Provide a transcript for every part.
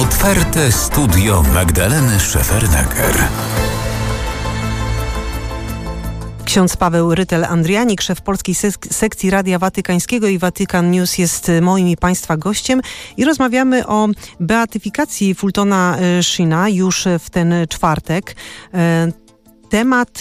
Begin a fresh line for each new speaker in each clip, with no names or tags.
Otwarte studio Magdaleny Szefernaker.
Ksiądz Paweł Rytel-Andrianik, szef polskiej sekcji Radia Watykańskiego i Vatican News jest moim i Państwa gościem i rozmawiamy o beatyfikacji Fultona Sheena już w ten czwartek. Temat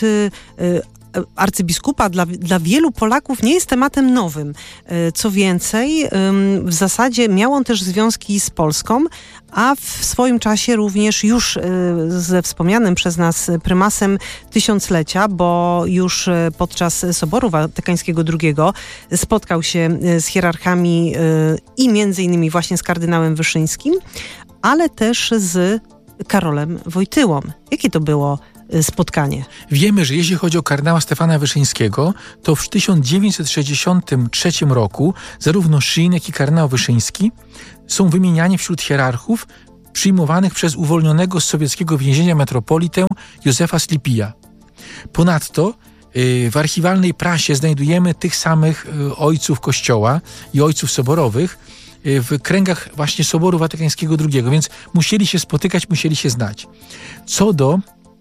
arcybiskupa dla wielu Polaków nie jest tematem nowym. Co więcej, w zasadzie miał on też związki z Polską, a w swoim czasie również już ze wspomnianym przez nas prymasem tysiąclecia, bo już podczas Soboru Watykańskiego II spotkał się z hierarchami i między innymi właśnie z kardynałem Wyszyńskim, ale też z Karolem Wojtyłą. Jakie to było spotkanie?
Wiemy, że jeśli chodzi o kardynała Stefana Wyszyńskiego, to w 1963 roku zarówno Sheen, jak i kardynał Wyszyński są wymieniani wśród hierarchów przyjmowanych przez uwolnionego z sowieckiego więzienia metropolitę Józefa Slipija. Ponadto w archiwalnej prasie znajdujemy tych samych ojców Kościoła i ojców soborowych w kręgach właśnie Soboru Watykańskiego II, więc musieli się spotykać, musieli się znać. Co do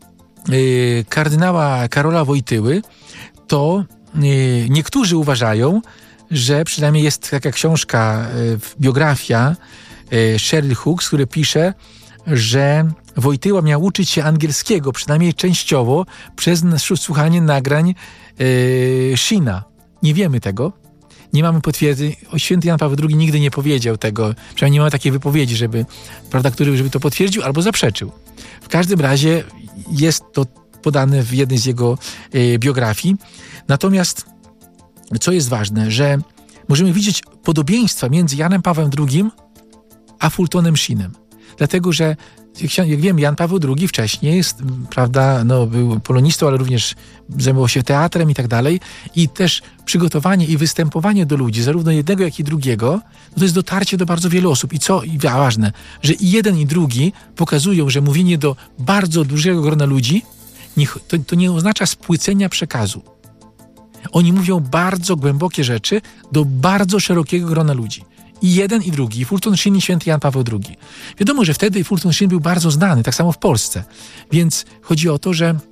kardynała Karola Wojtyły, to niektórzy uważają, że przynajmniej jest taka książka, biografia Cheryl Hooks, który pisze, że Wojtyła miał uczyć się angielskiego, przynajmniej częściowo, przez słuchanie nagrań Sheena. Nie wiemy tego. Nie mamy potwierdzeń. Święty Jan Paweł II nigdy nie powiedział tego. Przynajmniej nie ma takiej wypowiedzi, żeby to potwierdził albo zaprzeczył. W każdym razie jest to podane w jednej z jego biografii. Natomiast, co jest ważne, że możemy widzieć podobieństwa między Janem Pawłem II a Fultonem Sheenem. Dlatego, że jak wiemy, Jan Paweł II wcześniej był polonistą, ale również zajmował się teatrem i tak dalej. I też przygotowanie i występowanie do ludzi, zarówno jednego, jak i drugiego, to jest dotarcie do bardzo wielu osób. I ważne, że i jeden, i drugi pokazują, że mówienie do bardzo dużego grona ludzi to nie oznacza spłycenia przekazu. Oni mówią bardzo głębokie rzeczy do bardzo szerokiego grona ludzi. I jeden, i drugi, i Fulton Sheen, i święty Jan Paweł II. Wiadomo, że wtedy Fulton Sheen był bardzo znany, tak samo w Polsce. Więc chodzi o to, że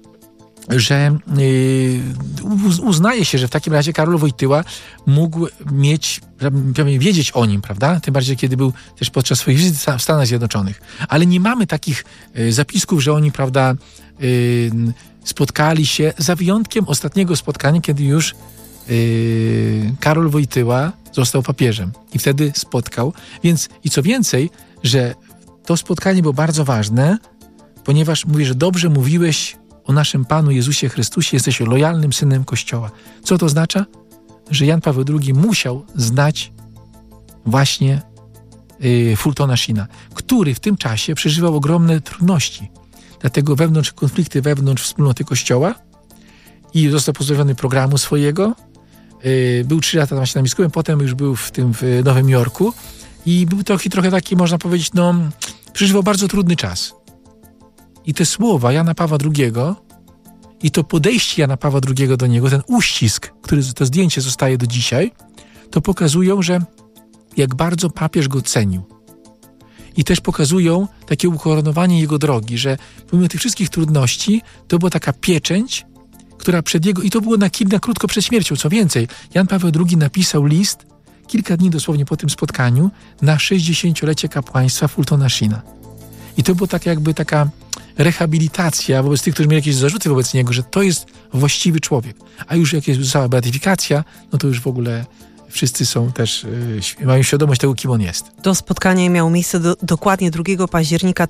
uznaje się, że w takim razie Karol Wojtyła mógł wiedzieć o nim, prawda? Tym bardziej, kiedy był też podczas swoich wizyt w Stanach Zjednoczonych. Ale nie mamy takich zapisków, że oni, prawda, spotkali się, za wyjątkiem ostatniego spotkania, kiedy już Karol Wojtyła został papieżem i wtedy spotkał. Więc i co więcej, że to spotkanie było bardzo ważne, ponieważ mówi, że dobrze mówiłeś o naszym Panu Jezusie Chrystusie, jesteś lojalnym synem Kościoła. Co to oznacza? Że Jan Paweł II musiał znać właśnie Fultona Sheena, który w tym czasie przeżywał ogromne trudności. Dlatego konflikty wewnątrz wspólnoty Kościoła i został pozbawiony programu swojego. Był 3 lata tam biskupem, potem już był w Nowym Jorku i był trochę taki, można powiedzieć, przeżywał bardzo trudny czas. I te słowa Jana Pawła II i to podejście Jana Pawła II do niego, ten uścisk, to zdjęcie zostaje do dzisiaj, to pokazują, że jak bardzo papież go cenił. I też pokazują takie ukoronowanie jego drogi, że pomimo tych wszystkich trudności, to była taka pieczęć, która przed jego... I to było na krótko przed śmiercią. Co więcej, Jan Paweł II napisał list kilka dni dosłownie po tym spotkaniu na 60-lecie kapłaństwa Fultona Sheena. I to była taka rehabilitacja wobec tych, którzy mieli jakieś zarzuty wobec niego, że to jest właściwy człowiek. A już jak jest została beatyfikacja, to już w ogóle wszyscy są też, mają świadomość tego, kim on jest.
To spotkanie miało miejsce dokładnie 2 października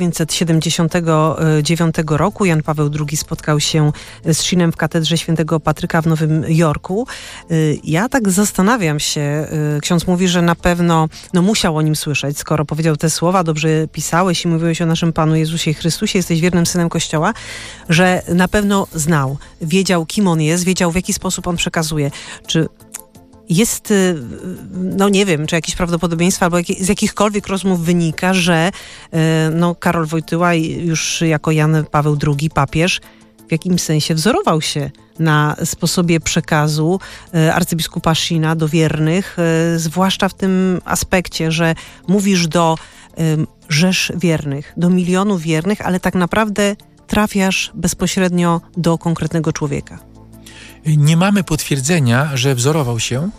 1979 roku. Jan Paweł II spotkał się z Sheenem w katedrze świętego Patryka w Nowym Jorku. Ja tak zastanawiam się, ksiądz mówi, że na pewno musiał o nim słyszeć, skoro powiedział te słowa, dobrze pisałeś i mówiłeś o naszym Panu Jezusie Chrystusie, jesteś wiernym synem Kościoła, że na pewno znał, wiedział, kim on jest, wiedział, w jaki sposób on przekazuje. Czy jest, nie wiem, czy jakieś prawdopodobieństwo albo z jakichkolwiek rozmów wynika, że Karol Wojtyła już jako Jan Paweł II, papież, w jakimś sensie wzorował się na sposobie przekazu arcybiskupa Sheena do wiernych, zwłaszcza w tym aspekcie, że mówisz do rzesz wiernych, do milionów wiernych, ale tak naprawdę trafiasz bezpośrednio do konkretnego człowieka.
Nie mamy potwierdzenia, że wzorował się.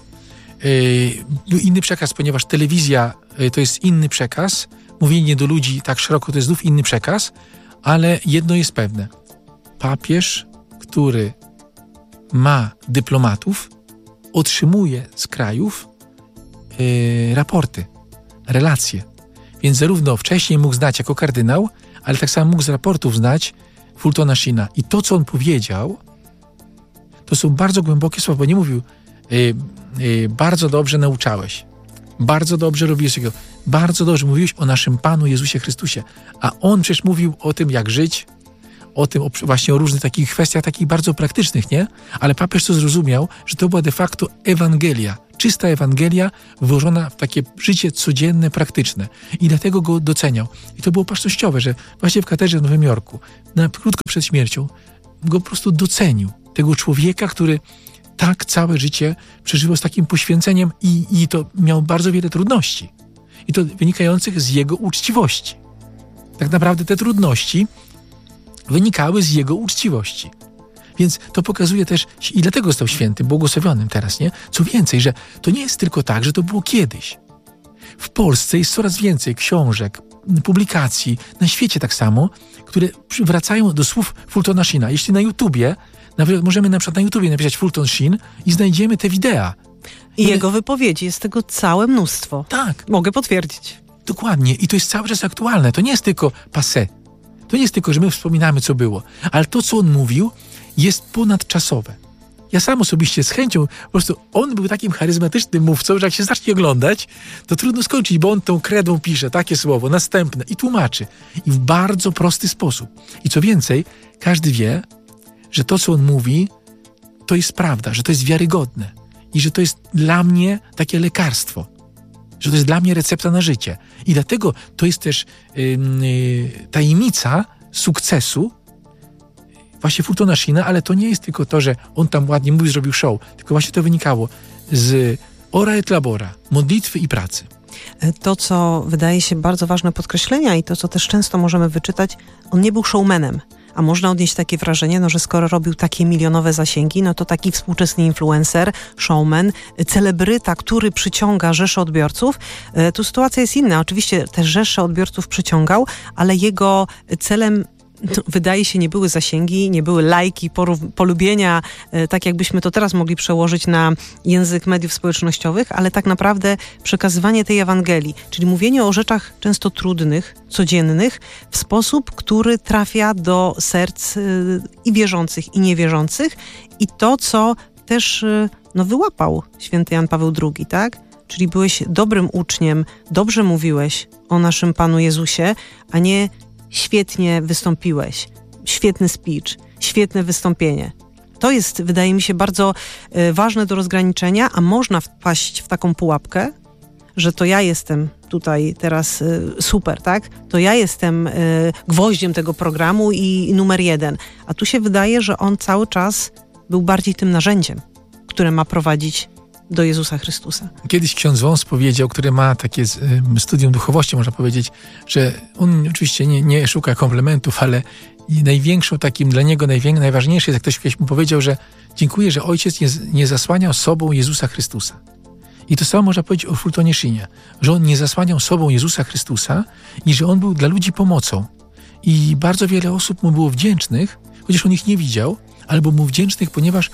Był inny przekaz, ponieważ telewizja to jest inny przekaz. Mówienie do ludzi tak szeroko to jest znów inny przekaz, ale jedno jest pewne. Papież, który ma dyplomatów, otrzymuje z krajów raporty, relacje. Więc zarówno wcześniej mógł znać jako kardynał, ale tak samo mógł z raportów znać Fultona Sheena. I to, co on powiedział, to są bardzo głębokie słowa, bo nie mówił bardzo dobrze nauczałeś, bardzo dobrze robiłeś tego, bardzo dobrze mówiłeś o naszym Panu Jezusie Chrystusie. A on przecież mówił o tym, jak żyć, o tym właśnie o różnych takich kwestiach, takich bardzo praktycznych, nie? Ale papież to zrozumiał, że to była de facto Ewangelia, czysta Ewangelia włożona w takie życie codzienne, praktyczne. I dlatego go doceniał. I to było wartościowe, że właśnie w katedrze w Nowym Jorku, krótko przed śmiercią, go po prostu docenił. Tego człowieka, który tak całe życie przeżywał z takim poświęceniem i to miał bardzo wiele trudności. I to wynikających z jego uczciwości. Tak naprawdę te trudności wynikały z jego uczciwości. Więc to pokazuje też, i dlatego został świętym, błogosławionym teraz, nie? Co więcej, że to nie jest tylko tak, że to było kiedyś. W Polsce jest coraz więcej książek, publikacji, na świecie tak samo, które wracają do słów Fultona Sheena. Jeśli na YouTubie, możemy na przykład na YouTubie napisać Fulton Sheen i znajdziemy te wideo.
I jego wypowiedzi, jest tego całe mnóstwo.
Tak.
Mogę potwierdzić.
Dokładnie. I to jest cały czas aktualne. To nie jest tylko passé. To nie jest tylko, że my wspominamy, co było. Ale to, co on mówił, jest ponadczasowe. Ja sam osobiście z chęcią, po prostu on był takim charyzmatycznym mówcą, że jak się zacznie oglądać, to trudno skończyć, bo on tą kredą pisze takie słowo, następne i tłumaczy. I w bardzo prosty sposób. I co więcej, każdy wie, że to, co on mówi, to jest prawda, że to jest wiarygodne i że to jest dla mnie takie lekarstwo, że to jest dla mnie recepta na życie. I dlatego to jest też tajemnica sukcesu właśnie Fultona Sheena, ale to nie jest tylko to, że on tam ładnie mówi, zrobił show, tylko właśnie to wynikało z ora et labora, modlitwy i pracy.
To, co wydaje się bardzo ważne podkreślenia i to, co też często możemy wyczytać, on nie był showmanem. A można odnieść takie wrażenie, że skoro robił takie milionowe zasięgi, no to taki współczesny influencer, showman, celebryta, który przyciąga rzesze odbiorców. Tu sytuacja jest inna. Oczywiście te rzesze odbiorców przyciągał, ale jego celem wydaje się, nie były zasięgi, nie były lajki, polubienia, tak jakbyśmy to teraz mogli przełożyć na język mediów społecznościowych, ale tak naprawdę przekazywanie tej Ewangelii, czyli mówienie o rzeczach często trudnych, codziennych, w sposób, który trafia do serc i wierzących, i niewierzących. I to, co też wyłapał święty Jan Paweł II, tak? Czyli byłeś dobrym uczniem, dobrze mówiłeś o naszym Panu Jezusie, a nie świetnie wystąpiłeś, świetny speech, świetne wystąpienie. To jest, wydaje mi się, bardzo ważne do rozgraniczenia, a można wpaść w taką pułapkę, że to ja jestem tutaj teraz super, tak? To ja jestem gwoździem tego programu i numer 1. A tu się wydaje, że on cały czas był bardziej tym narzędziem, które ma prowadzić do Jezusa Chrystusa.
Kiedyś ksiądz Wąs powiedział, który ma takie studium duchowości, można powiedzieć, że on oczywiście nie szuka komplementów, ale największą takim dla niego najważniejsze jest, jak ktoś kiedyś mu powiedział, że dziękuję, że Ojciec nie zasłaniał sobą Jezusa Chrystusa. I to samo można powiedzieć o Fultonie Sheenie, że on nie zasłaniał sobą Jezusa Chrystusa i że on był dla ludzi pomocą. I bardzo wiele osób mu było wdzięcznych, chociaż on ich nie widział, albo mu wdzięcznych, ponieważ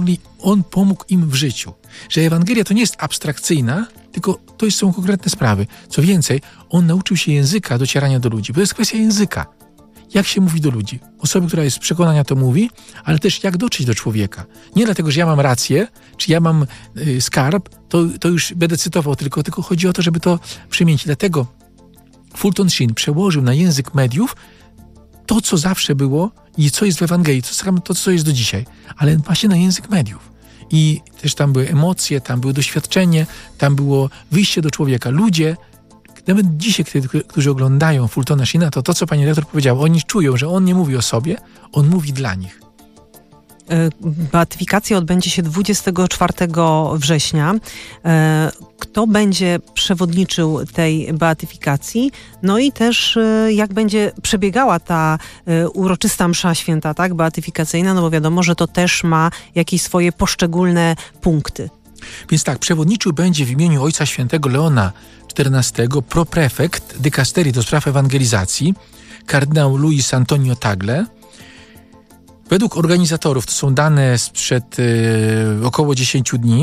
on pomógł im w życiu. Że Ewangelia to nie jest abstrakcyjna, tylko to są konkretne sprawy. Co więcej, on nauczył się języka docierania do ludzi, bo to jest kwestia języka. Jak się mówi do ludzi? Osoba, która jest z przekonania, to mówi, ale też jak dotrzeć do człowieka. Nie dlatego, że ja mam rację, czy ja mam skarb, to już będę cytował, tylko chodzi o to, żeby to przemienić. Dlatego Fulton Sheen przełożył na język mediów to, co zawsze było i co jest w Ewangelii, to, co jest do dzisiaj, ale właśnie na język mediów. I też tam były emocje, tam było doświadczenie, tam było wyjście do człowieka. Ludzie, nawet dzisiaj, którzy oglądają Fultona Sheena, to co pani redaktor powiedziała, oni czują, że on nie mówi o sobie, on mówi dla nich.
Beatyfikacja odbędzie się 24 września. Kto będzie przewodniczył tej beatyfikacji? No i też jak będzie przebiegała ta uroczysta msza święta, tak, beatyfikacyjna, no bo wiadomo, że to też ma jakieś swoje poszczególne punkty.
Więc tak, przewodniczył będzie w imieniu Ojca Świętego Leona XIV proprefekt dykasterii do spraw ewangelizacji, kardynał Luis Antonio Tagle. Według organizatorów, to są dane sprzed około 10 dni,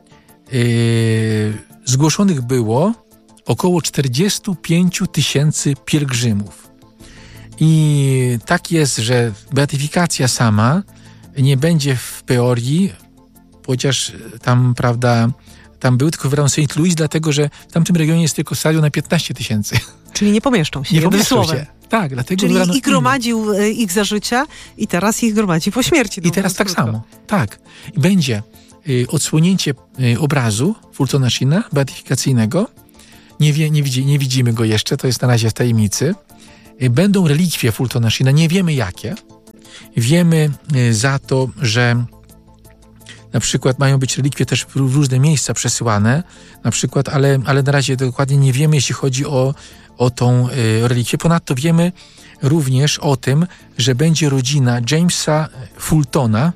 zgłoszonych było około 45 000 pielgrzymów. I tak jest, że beatyfikacja sama nie będzie w teorii, chociaż tam, prawda, tam był tylko wybrany St. Louis, dlatego że w tamtym regionie jest tylko stadion na 15 000.
Czyli nie pomieszczą się.
Nie pomieszczą się. Tak, dlatego
czyli i gromadził ich za życia i teraz ich gromadzi po śmierci.
I teraz tak samo. Tak. I będzie odsłonięcie obrazu Fultona Sheena beatyfikacyjnego. Nie widzimy go jeszcze, to jest na razie w tajemnicy. Będą relikwie Fultona Sheena, nie wiemy jakie. Wiemy za to, że na przykład mają być relikwie też w różne miejsca przesyłane, na przykład, ale na razie dokładnie nie wiemy, jeśli chodzi o tą relikwię. Ponadto wiemy również o tym, że będzie rodzina Jamesa Fultona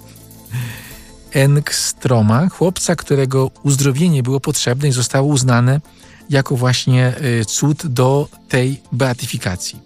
Engstroma, chłopca, którego uzdrowienie było potrzebne i zostało uznane jako właśnie cud do tej beatyfikacji.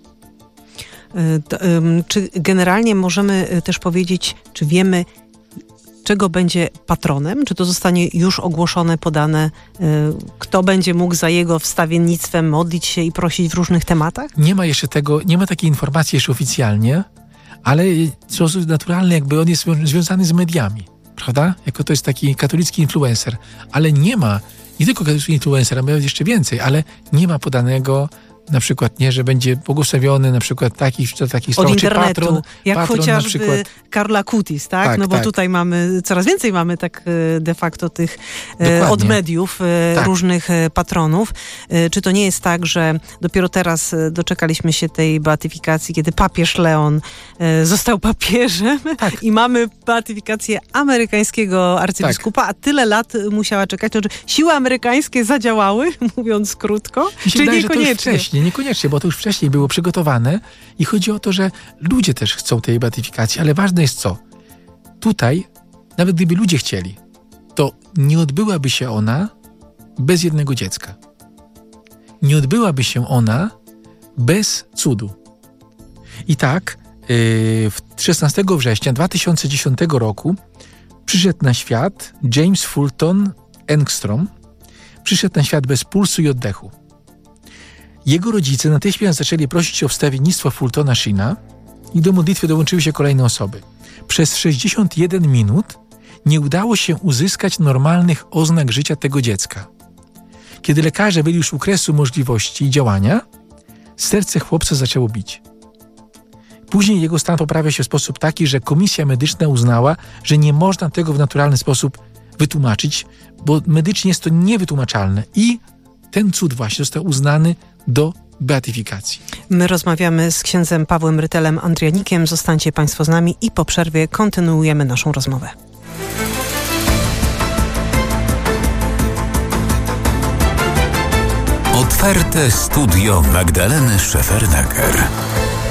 Czy generalnie możemy też powiedzieć, czy wiemy, czego będzie patronem? Czy to zostanie już ogłoszone, podane? Kto będzie mógł za jego wstawiennictwem modlić się i prosić w różnych tematach?
Nie ma jeszcze tego, nie ma takiej informacji jeszcze oficjalnie, ale w sposób naturalny jakby on jest związany z mediami, prawda? Jako to jest taki katolicki influencer. Ale nie tylko katolicki influencer, a nawet jeszcze więcej, ale nie ma podanego na przykład, nie, że będzie błogosławiony na przykład takich
od internetu,
patron,
jak chociażby
na przykład
Karla Kutis, tak? No bo tutaj coraz więcej mamy tak de facto tych od mediów różnych patronów. Czy to nie jest tak, że dopiero teraz doczekaliśmy się tej beatyfikacji, kiedy papież Leon został papieżem i mamy beatyfikację amerykańskiego arcybiskupa, a tyle lat musiała czekać. To, że siły amerykańskie zadziałały, mówiąc krótko, czy niekoniecznie?
Niekoniecznie, bo to już wcześniej było przygotowane i chodzi o to, że ludzie też chcą tej beatyfikacji, ale ważne jest co? Tutaj, nawet gdyby ludzie chcieli, to nie odbyłaby się ona bez jednego dziecka. Nie odbyłaby się ona bez cudu. I tak 16 września 2010 roku przyszedł na świat James Fulton Engstrom. Przyszedł na świat bez pulsu i oddechu. Jego rodzice natychmiast zaczęli prosić o wstawiennictwo Fultona Sheena i do modlitwy dołączyły się kolejne osoby. Przez 61 minut nie udało się uzyskać normalnych oznak życia tego dziecka. Kiedy lekarze byli już u kresu możliwości działania, serce chłopca zaczęło bić. Później jego stan poprawia się w sposób taki, że komisja medyczna uznała, że nie można tego w naturalny sposób wytłumaczyć, bo medycznie jest to niewytłumaczalne i ten cud właśnie został uznany do beatyfikacji.
My rozmawiamy z księdzem Pawłem Rytelem Andrianikiem. Zostańcie Państwo z nami i po przerwie kontynuujemy naszą rozmowę.
Otwarte studio Magdaleny Szefernaker.